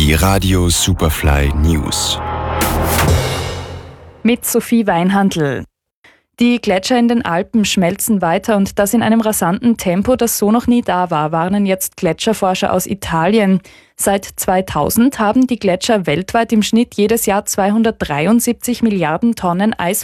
Die Radio Superfly News. Mit Sophie Weinhandl. Die Gletscher in den Alpen schmelzen weiter und das in einem rasanten Tempo, das so noch nie da war, warnen jetzt Gletscherforscher aus Italien. Seit 2000 haben die Gletscher weltweit im Schnitt jedes Jahr 273 Milliarden Tonnen Eis